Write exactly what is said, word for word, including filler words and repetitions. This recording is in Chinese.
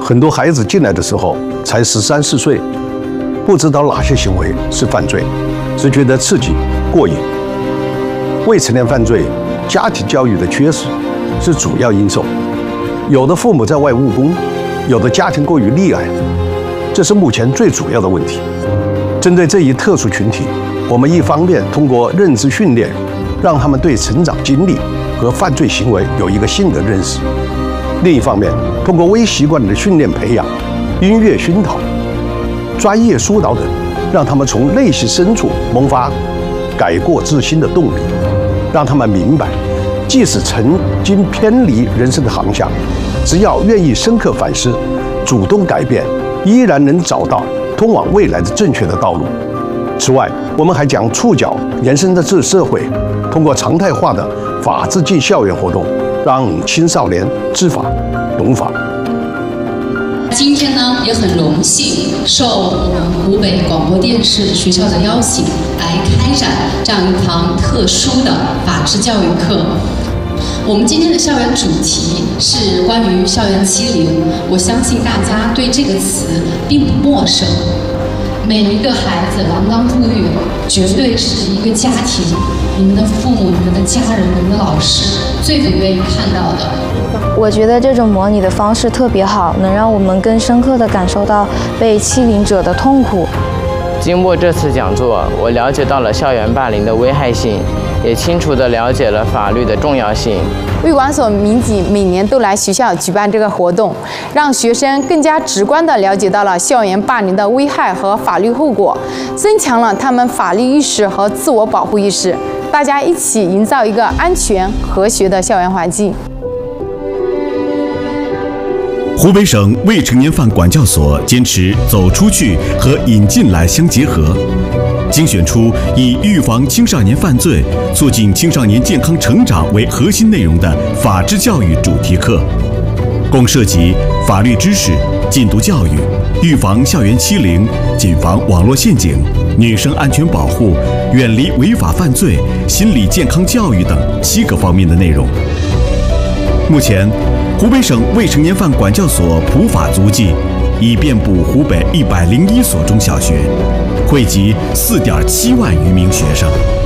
很多孩子进来的时候才十三四岁，不知道哪些行为是犯罪，只觉得刺激过瘾。未成年犯罪，家庭教育的缺失是主要因素。有的父母在外务工，有的家庭过于溺爱，这是目前最主要的问题。针对这一特殊群体，我们一方面通过认知训练，让他们对成长经历和犯罪行为有一个新的认识；另一方面，通过微习惯的训练培养、音乐熏陶、专业疏导等，让他们从内心深处萌发改过自新的动力，让他们明白，即使曾经偏离人生的航向，只要愿意深刻反思、主动改变，依然能找到通往未来的正确的道路。此外，我们还将触角延伸到这社会，通过常态化的法治进校园活动，让青少年知法懂法。 今天呢，也很荣幸受我们湖北广播电视学校的邀请，来开展这样一堂特殊的法治教育课。我们今天的校园主题是关于校园欺凌，我相信大家对这个词并不陌生。每一个孩子锒铛入狱，绝对是一个家庭、你们的父母、你们的家人、你们的老师最不愿意看到的。 我觉得这种模拟的方式特别好，能让我们更深刻地感受到被欺凌者的痛苦。 经过这次讲座，我了解到了校园霸凌的危害性，也清楚地了解了法律的重要性。 卫管所民警每年都来学校举办这个活动，让学生更加直观地了解到了校园霸凌的危害和法律后果，增强了他们法律意识和自我保护意识。大家一起营造一个安全和谐的校园环境。 湖北省未成年犯管教所坚持走出去和引进来相结合，精选出以预防青少年犯罪、促进青少年健康成长为核心内容的法治教育主题课，共涉及法律知识、禁毒教育、预防校园欺凌、谨防网络陷阱、女生安全保护、远离违法犯罪、心理健康教育等七个方面的内容。目前，湖北省未成年犯管教所普法足迹已遍布湖北一百零一所中小学，惠及四点七万余名学生。